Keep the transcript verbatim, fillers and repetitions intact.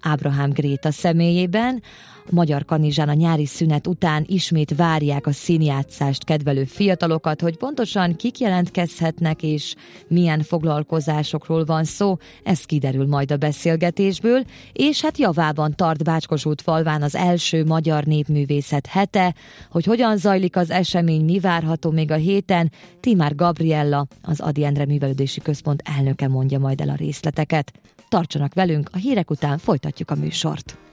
Ábrahám Gréta személyében. A Magyar Kanizsán a nyári szünet után ismét várják a színjátszást kedvelő fiatalokat, hogy pontosan kik jelentkezhetnek és milyen foglalkozásokról van szó, ez kiderül majd a beszélgetésből, és hát javában tart Bácskosútfalván az első magyar népművészet hete, hogy hogyan zajlik az esemény, mi várható még a héten, Timár Gabriella, az Ady Endre Művelődési Központ elnöke mondja majd el a részleteket. Tartsanak velünk, a hírek után folytatjuk a műsort.